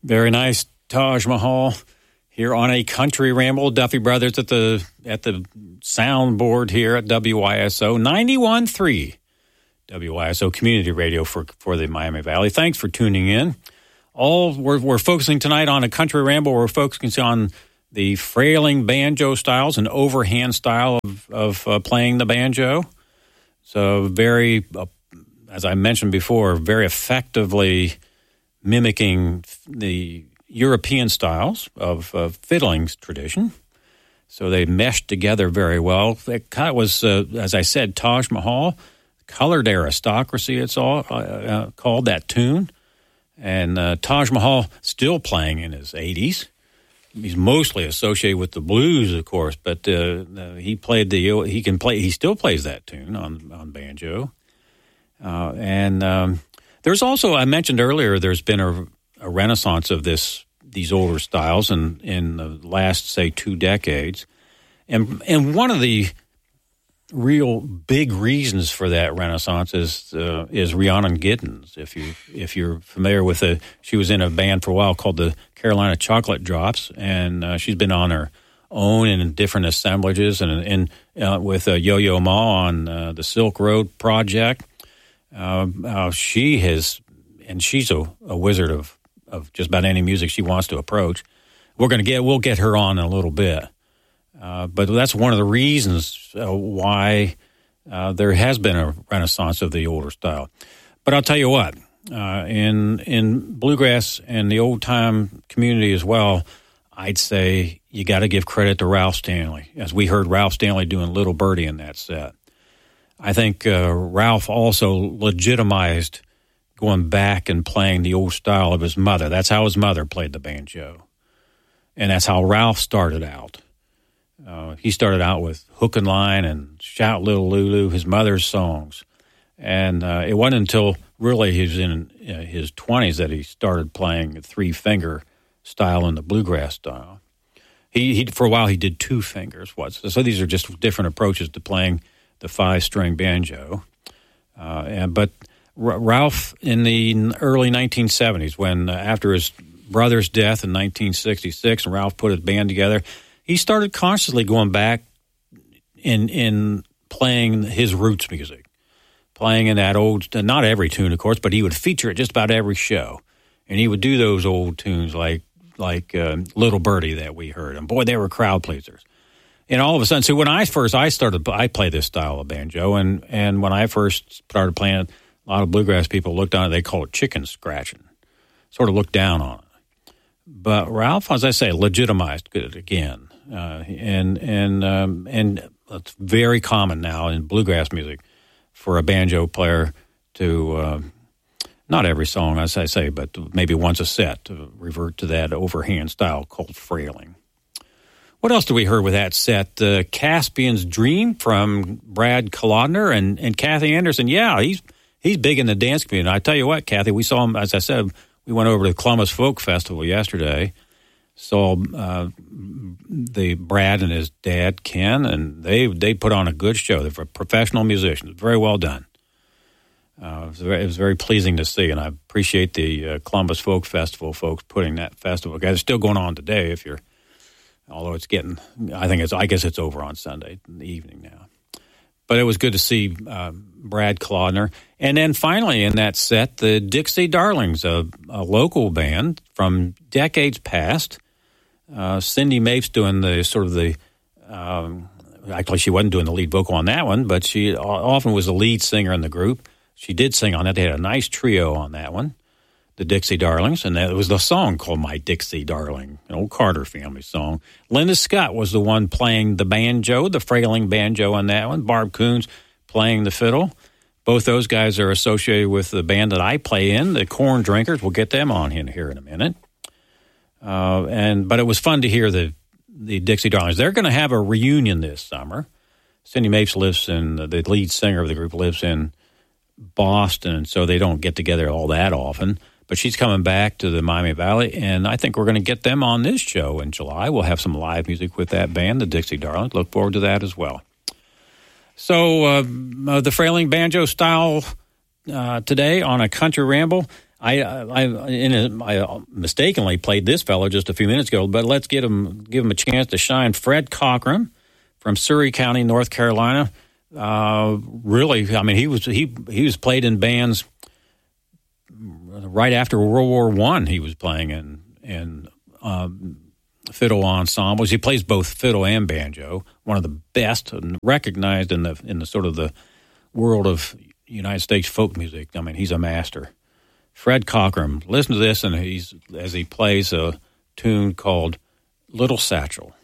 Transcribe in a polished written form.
Very nice, Taj Mahal here on a country ramble. Duffy Brothers at the soundboard here at WYSO 91.3, WYSO Community Radio for the Miami Valley. Thanks for tuning in. We're focusing tonight on a country ramble. We're focusing on the frailing banjo styles and overhand style of playing the banjo. So very, as I mentioned before, very effectively mimicking the European styles of fiddling tradition. So they meshed together very well. It kind of was, as I said, Taj Mahal, colored aristocracy, it's all called that tune. And Taj Mahal still playing in his 80s. He's mostly associated with the blues, of course, but he still plays that tune on banjo. There's also, I mentioned earlier, there's been a renaissance of these older styles in the last, say, 2 decades. And one of the real big reasons for that renaissance is Rhiannon Giddens. If you're familiar with she was in a band for a while called the Carolina Chocolate Drops, and she's been on her own in different assemblages and with Yo-Yo Ma on the Silk Road project. She's a wizard of just about any music she wants to approach. We'll get her on in a little bit. But that's one of the reasons why there has been a renaissance of the older style. But I'll tell you what, in bluegrass and the old time community as well, I'd say you got to give credit to Ralph Stanley, as we heard Ralph Stanley doing Little Birdie in that set. I think Ralph also legitimized going back and playing the old style of his mother. That's how his mother played the banjo. And that's how Ralph started out. He started out with Hook and Line and Shout Little Lulu, his mother's songs. And it wasn't until really he was in his 20s that he started playing a 3-finger style in the bluegrass style. He for a while he did 2 fingers. So these are just different approaches to playing the 5-string banjo. But Ralph, in the early 1970s, when after his brother's death in 1966, and Ralph put his band together, he started consciously going back in playing his roots music, playing in that old, not every tune, of course, but he would feature it just about every show. And he would do those old tunes like Little Birdie that we heard. And boy, they were crowd pleasers. And all of a sudden, so when I played this style of banjo, and when I first started playing it, a lot of bluegrass people looked on it, they call it chicken scratching, sort of looked down on it. But Ralph, as I say, legitimized it again. And it's very common now in bluegrass music for a banjo player to, not every song, as I say, but maybe once a set, to revert to that overhand style called frailing. What else do we hear with that set? Caspian's Dream from Brad Kolodner and Kathy Anderson. Yeah, he's big in the dance community. I tell you what, Kathy, we saw him, as I said, we went over to the Columbus Folk Festival yesterday, saw the Brad and his dad, Ken, and they put on a good show. They're professional musicians. Very well done. It was very pleasing to see, and I appreciate the Columbus Folk Festival folks putting that festival together. It's still going on today although it's getting, I guess it's over on Sunday in the evening now. But it was good to see Brad Kolodner. And then finally in that set, the Dixie Darlings, a local band from decades past. Cindy Mapes doing actually she wasn't doing the lead vocal on that one, but she often was the lead singer in the group. She did sing on that. They had a nice trio on that one, the Dixie Darlings, and that was the song called My Dixie Darling, an old Carter family song. Linda Scott was the one playing the banjo, the frailing banjo on that one. Barb Coons playing the fiddle. Both those guys are associated with the band that I play in, the Corn Drinkers. We'll get them on here in a minute. But it was fun to hear the Dixie Darlings. They're going to have a reunion this summer. Cindy Mapes the lead singer of the group lives in Boston, so they don't get together all that often. But she's coming back to the Miami Valley, and I think we're going to get them on this show in July. We'll have some live music with that band, the Dixie Darlings. Look forward to that as well. So the frailing banjo style today on a country ramble. I mistakenly played this fellow just a few minutes ago, but let's give him a chance to shine. Fred Cochran from Surry County, North Carolina. Really, I mean, he was played in bands right after World War I. He was playing in fiddle ensembles. He plays both fiddle and banjo. One of the best and recognized in the sort of the world of United States folk music. I mean, he's a master. Fred Cochran. Listen to this, and as he plays a tune called "Little Satchel."